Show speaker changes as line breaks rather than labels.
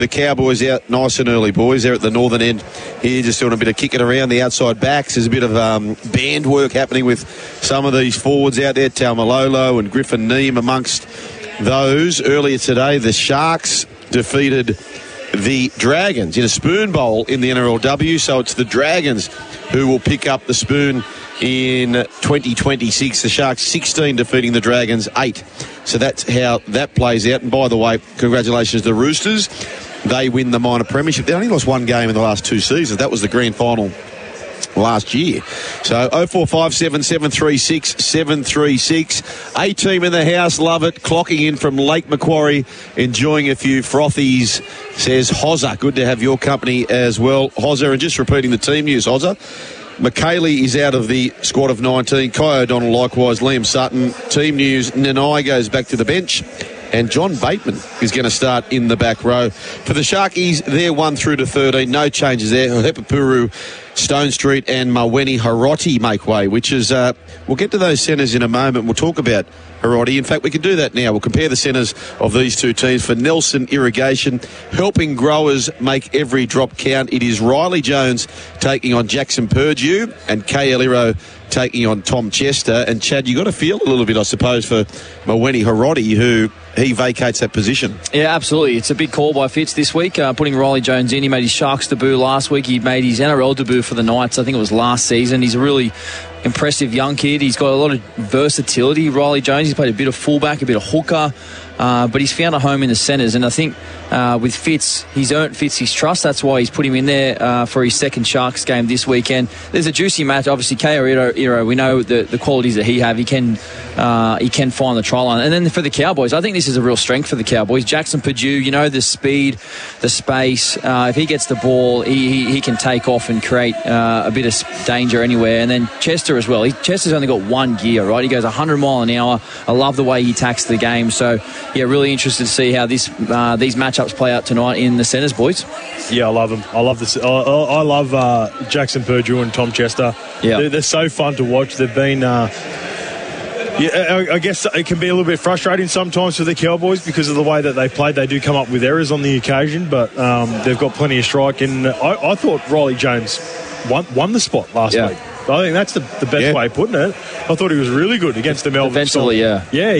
The Cowboys out nice and early, boys. They're at the northern end here, just doing a bit of kicking around the outside backs. There's a bit of band work happening with some of these forwards out there, Taumalolo and Griffin Neame amongst those. Earlier today, the Sharks defeated the Dragons in a spoon bowl in the NRLW, so it's the Dragons who will pick up the spoon in 2026. The Sharks 16 defeating the Dragons 8. So that's how that plays out. And by the way, congratulations to the Roosters. They win the minor premiership. They only lost one game in the last 2 seasons. That was the grand final last year. So 0457 736 736. A team in the house, love it. Clocking in from Lake Macquarie, enjoying a few frothies, says Hozza. Good to have your company as well, Hozza. And just repeating the team news, Hozza. McKaylee is out of the squad of 19. Kai O'Donnell likewise. Liam Sutton. Team news, Nanai goes back to the bench. And John Bateman is going to start in the back row. For the Sharkies, they're 1 through to 13. No changes there. Hepapuru, Stone Street and Maweni Hiroti make way, which is, we'll get to those centres in a moment. We'll talk about Hiroti. In fact, we can do that now. We'll compare the centres of these two teams. For Nelson Irrigation, helping growers make every drop count. It is Riley Jones taking on Jackson Purdue and KL Iro taking on Tom Chester. And Chad, you got to feel a little bit, I suppose, for Maweni Hiroti, who he vacates that position.
Yeah, absolutely. It's a big call by Fitz this week, putting Riley Jones in. He made his Sharks debut last week. He made his NRL debut for the Knights. I think it was last season. He's a really impressive young kid. He's got a lot of versatility, Riley Jones. He's played a bit of fullback, a bit of hooker, but he's found a home in the centres. And I think with Fitz, he's earned Fitz his trust. That's why he's put him in there for his second Sharks game this weekend. There's a juicy match. Obviously, KL Iro, we know the qualities that he have. He can find the try line. And then for the Cowboys, I think this is a real strength for the Cowboys. Jackson Purdue, you know, the speed, the space. If he gets the ball, he can take off and create a bit of danger anywhere. And then Chester as well. Chester's only got one gear, right? He goes 100 mile an hour. I love the way he attacks the game. So, yeah, really interested to see how these matchups play out tonight in the centres, boys.
Yeah, I love them. I love this. I love Jackson Purdue and Tom Chester.
Yeah.
They're so fun to watch. They've been... I guess it can be a little bit frustrating sometimes for the Cowboys because of the way that they played. They do come up with errors on the occasion, but they've got plenty of strike. And I thought Riley Jones won the spot last week. I think that's the best way of putting it. I thought he was really good against the Melbourne
Eventually,
Storm.
yeah.